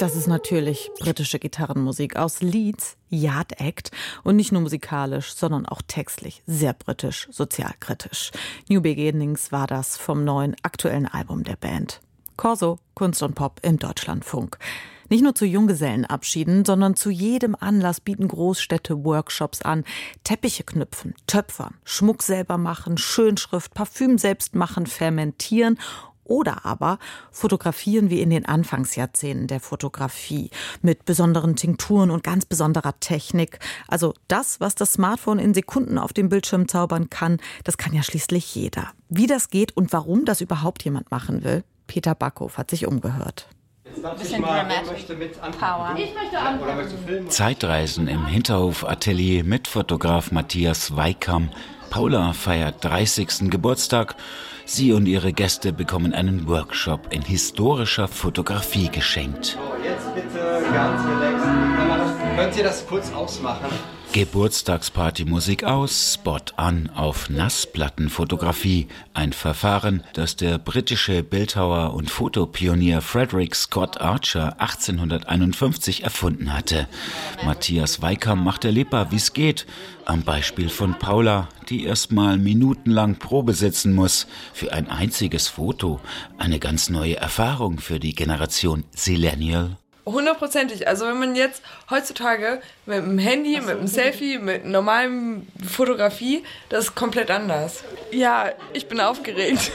Das ist natürlich britische Gitarrenmusik aus Leeds, Yard Act. Und nicht nur musikalisch, sondern auch textlich sehr britisch, sozialkritisch. New Beginnings war das vom neuen aktuellen Album der Band. Corso, Kunst und Pop im Deutschlandfunk. Nicht nur zu Junggesellenabschieden, sondern zu jedem Anlass bieten Großstädte Workshops an. Teppiche knüpfen, töpfern, Schmuck selber machen, Schönschrift, Parfüm selbst machen, fermentieren. Oder aber fotografieren wie in den Anfangsjahrzehnten der Fotografie mit besonderen Tinkturen und ganz besonderer Technik. Also das, was das Smartphone in Sekunden auf dem Bildschirm zaubern kann, das kann ja schließlich jeder. Wie das geht und warum das überhaupt jemand machen will, Peter Backhof hat sich umgehört. Zeitreisen im Hinterhof-Atelier mit Fotograf Matthias Weikam. Paula feiert 30. Geburtstag. Sie und ihre Gäste bekommen einen Workshop in historischer Fotografie geschenkt. So, jetzt bitte ganz relaxed. Könnt ihr das kurz ausmachen? Geburtstagspartymusik aus, Spot an auf Nassplattenfotografie. Ein Verfahren, das der britische Bildhauer und Fotopionier Frederick Scott Archer 1851 erfunden hatte. Matthias Weikam macht erlebbar, wie es geht. Am Beispiel von Paula, die erstmal minutenlang Probe sitzen muss für ein einziges Foto. Eine ganz neue Erfahrung für die Generation Zillennial. 100%. Also wenn man jetzt heutzutage mit dem Handy, mit dem Selfie, mit normalem Fotografie, das ist komplett anders. Ja, ich bin aufgeregt.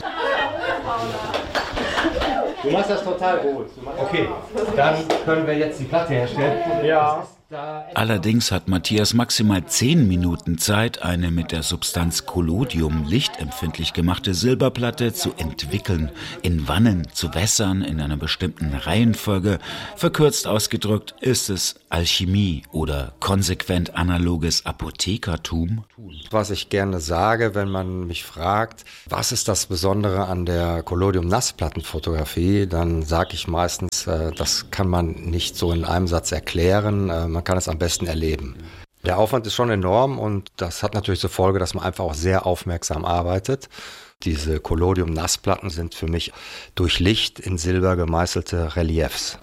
Du machst das total gut. Okay, dann können wir jetzt die Platte herstellen. Ja. Allerdings hat Matthias maximal 10 Minuten Zeit, eine mit der Substanz Collodium lichtempfindlich gemachte Silberplatte zu entwickeln, in Wannen zu wässern in einer bestimmten Reihenfolge. Verkürzt ausgedrückt ist es Alchemie oder konsequent analoges Apothekertum. Was ich gerne sage, wenn man mich fragt, was ist das Besondere an der Collodium-Nassplattenfotografie, dann sage ich meistens, das kann man nicht so in einem Satz erklären. Man kann es am besten erleben. Der Aufwand ist schon enorm und das hat natürlich zur Folge, dass man einfach auch sehr aufmerksam arbeitet. Diese Collodium-Nassplatten sind für mich durch Licht in Silber gemeißelte Reliefs.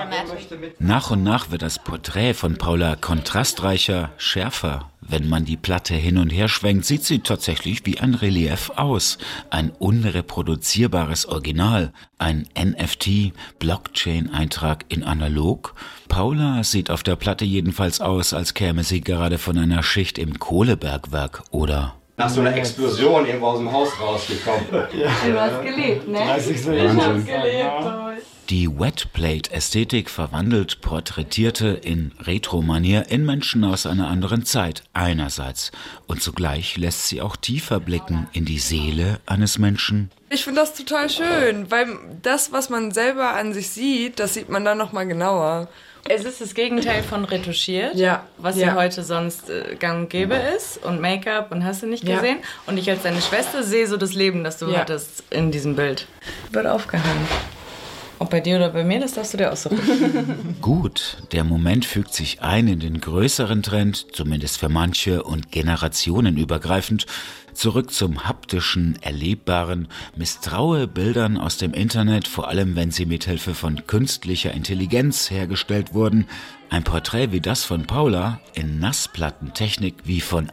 Nach und nach wird das Porträt von Paula kontrastreicher, schärfer. Wenn man die Platte hin und her schwenkt, sieht sie tatsächlich wie ein Relief aus. Ein unreproduzierbares Original, ein NFT, Blockchain-Eintrag in analog. Paula sieht auf der Platte jedenfalls aus, als käme sie gerade von einer Schicht im Kohlebergwerk oder nach so einer Explosion irgendwo aus dem Haus rausgekommen. Ja. Du hast gelebt, ne? 30 Ich hab's gelebt. Die Wetplate-Ästhetik verwandelt Porträtierte in Retro-Manier in Menschen aus einer anderen Zeit einerseits. Und zugleich lässt sie auch tiefer blicken in die Seele eines Menschen. Ich finde das total schön, weil das, was man selber an sich sieht, das sieht man dann nochmal genauer. Es ist das Gegenteil von retuschiert, was ja heute sonst gang und gäbe ist. Und Make-up und hast du nicht gesehen. Und ich als deine Schwester sehe so das Leben, das du hattest in diesem Bild. Wird aufgehangen. Ob bei dir oder bei mir, das darfst du dir aussuchen. Gut, der Moment fügt sich ein in den größeren Trend, zumindest für manche und generationenübergreifend. Zurück zum haptischen, erlebbaren, misstraue Bildern aus dem Internet, vor allem wenn sie mithilfe von künstlicher Intelligenz hergestellt wurden. Ein Porträt wie das von Paula in Nassplattentechnik wie von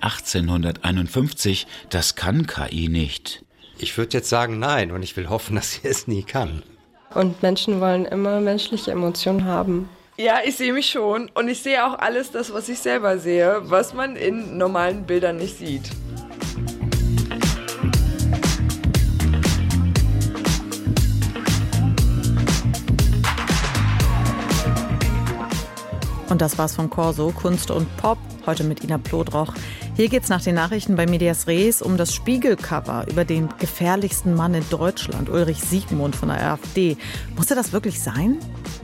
1851, das kann KI nicht. Ich würde jetzt sagen nein und ich will hoffen, dass sie es nie kann. Und Menschen wollen immer menschliche Emotionen haben. Ja, ich sehe mich schon und ich sehe auch alles das, was ich selber sehe, was man in normalen Bildern nicht sieht. Und das war's von Corso, Kunst und Pop, heute mit Ina Plodroch. Hier geht's nach den Nachrichten bei Medias Res um das Spiegelcover über den gefährlichsten Mann in Deutschland, Ulrich Siegmund von der AfD. Musste das wirklich sein?